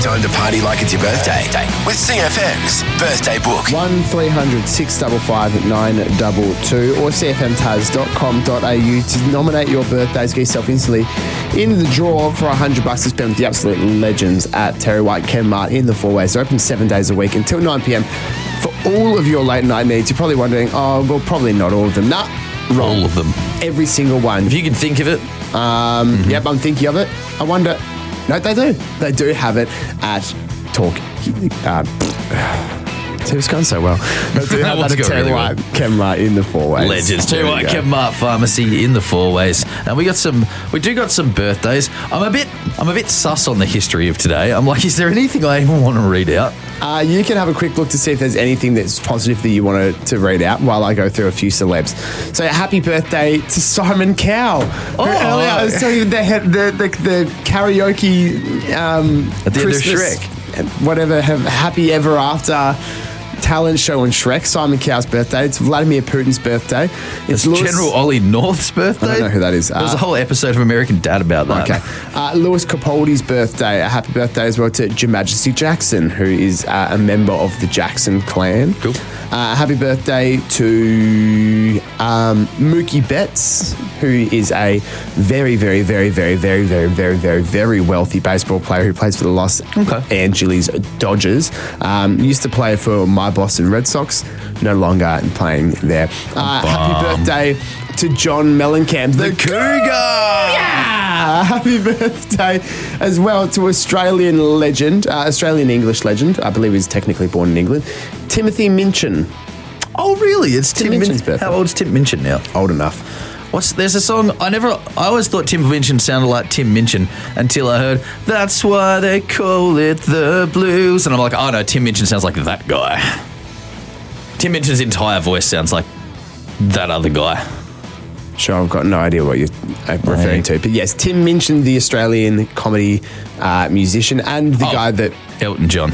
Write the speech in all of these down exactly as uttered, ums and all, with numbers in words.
Time to party like it's your birthday with C F M's Birthday Book. one three hundred six five five nine two two or c f m taz dot com dot a u to nominate your birthdays. Get yourself instantly into the draw for one hundred bucks to spend with the absolute legends at Terry White Chemmart in the Four Ways. They're open seven days a week until nine p.m. for all of your late night needs. You're probably wondering, oh, well, probably not all of them. Nah, wrong. All of them. Every single one. If you can think of it. Um, mm-hmm. Yep, I'm thinking of it. I wonder... No, they do. They do have it at Talk. Uh, see, it's going so well. They do have that at Terry really White Chemmart in the Four Ways. Legends. Terry White Chemmart Pharmacy in the Four Ways. And we got some. We do got some birthdays. I'm a bit. I'm a bit sus on the history of today. I'm like, is there anything I even want to read out? Uh, you can have a quick look to see if there's anything that's positive that you want to, to read out while I go through a few celebs. So, happy birthday to Simon Cowell. Oh, earlier I was telling you the the, the, the karaoke um, at the Christmas, end of Shrek, whatever, have happy ever after talent show on Shrek. Simon Cowell's birthday. It's Vladimir Putin's birthday. It's, it's Lewis, General Ollie North's birthday. I don't know who that is. There was uh, a whole episode of American Dad about that. Okay. Uh, Lewis Capaldi's birthday. A happy birthday as well to Your Majesty Jackson, who is uh, a member of the Jackson clan. Cool. Uh, happy birthday to um, Mookie Betts, who is a very, very, very, very, very, very, very, very, very wealthy baseball player who plays for the Los okay. Angeles Dodgers. Um, used to play for my Boston Red Sox, no longer playing there. Uh, happy birthday to John Mellencamp, the, the Cougar! Yeah! Happy birthday as well to Australian legend, uh, Australian English legend, I believe he's technically born in England, Timothy Minchin. Oh, really? It's Tim, Tim Minchin's birthday. How old is Tim Minchin now? Old enough. What's there's a song I never I always thought Tim Minchin sounded like Tim Minchin until I heard that's why they call it the blues, and I'm like, oh no, Tim Minchin sounds like that guy. Tim Minchin's entire voice sounds like that other guy. Sure, I've got no idea what you're referring to, but yes, Tim Minchin, the Australian comedy uh, musician, and the oh, guy that Elton John.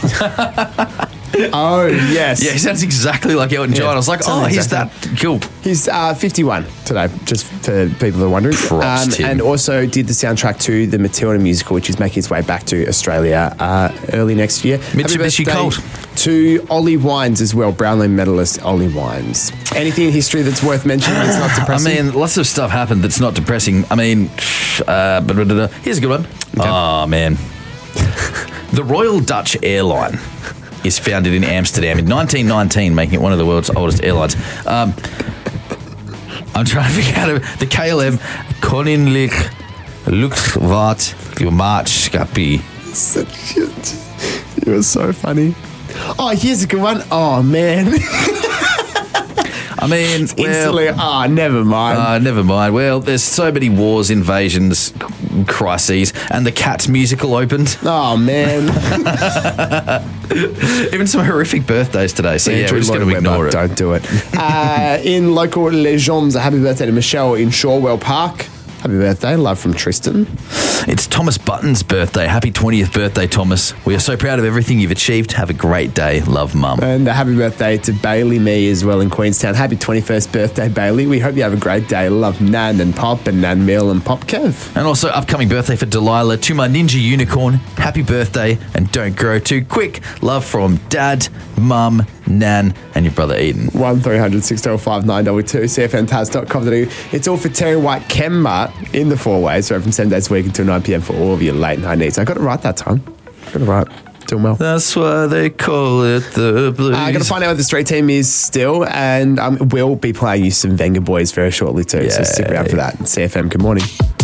Oh, yes. Yeah, he sounds exactly like Elton John. Yeah, I was like, oh, he's that cool. He's uh, fifty-one today, just for people that are wondering. Props, um, Tim. And also did the soundtrack to the Matilda musical, which is making its way back to Australia uh, early next year. Mitsubishi Colt. To Ollie Wines as well, Brownlow medalist Ollie Wines. Anything in history that's worth mentioning that's not depressing? I mean, lots of stuff happened that's not depressing. I mean, uh, here's a good one. Okay. Oh, man. The Royal Dutch Airline is founded in Amsterdam in nineteen nineteen, making it one of the world's oldest airlines. Um, I'm trying to figure out the K L M, Koninklijk Luchtvaartgemeenschap. You were so funny. Oh, here's a good one. Oh, man. I mean, instantly, well, oh, never mind. Uh, never mind. Well, there's so many wars, invasions, crises, and the Cats musical opened. Oh, man. Even some horrific birthdays today, so yeah, Andrew we're just going to ignore it. Don't do it. uh, in local legends, a happy birthday to Michelle in Shorewell Park. Happy birthday. Love from Tristan. It's Thomas Button's birthday. Happy twentieth birthday, Thomas. We are so proud of everything you've achieved. Have a great day. Love, Mum. And a happy birthday to Bailey Me as well in Queenstown. Happy twenty-first birthday, Bailey. We hope you have a great day. Love, Nan and Pop and Nan Mill and Pop Kev. And also upcoming birthday for Delilah. To my Ninja Unicorn, happy birthday and don't grow too quick. Love from Dad, Mum, Nan and your brother Eden. one three hundred six oh five nine two two, c f m taz dot com dot a u. It's all for Terry White Chemmart in the Four Ways. We're open seven days a week until nine p.m. for all of your late night needs. I got it right that time. Got it right. Doing well. That's why they call it the blues. I'm uh, going to find out what the street team is still, and um, we'll be playing you some Venga Boys very shortly too. Yay. So stick around for that. C F M, good morning.